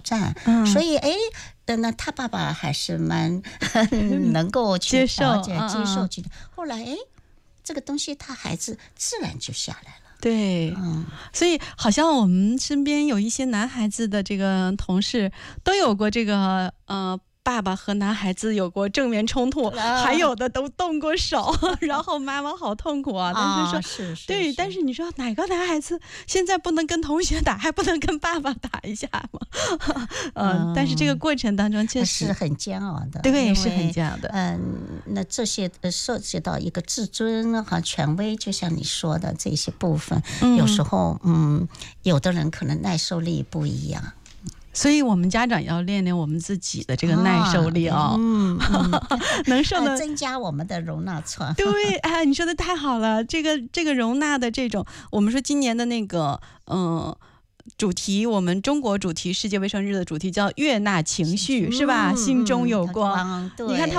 战，所以那他爸爸还是蛮能够去接受去的。后来这个东西他孩子自然就下来了。 对，所以好像我们身边有一些男孩子的这个同事都有过这个爸爸和男孩子有过正面冲突，还有的都动过手，然后妈妈好痛苦啊。但是说对，但是你说哪个男孩子现在不能跟同学打，还不能跟爸爸打一下吗？但是这个过程当中确实是很煎熬的， 对，是很煎熬的。 那这些涉及到一个自尊和权威，就像你说的这些部分，有时候有的人可能耐受力不一样。 所以我们家长要练练我们自己的这个耐受力能受的增加我们的容纳层。 对，你说的太好了，这个容纳的这种，我们说今年的那个主题，我们中国主题世界卫生日的主题叫悦纳情绪，是吧？心中有光。你看他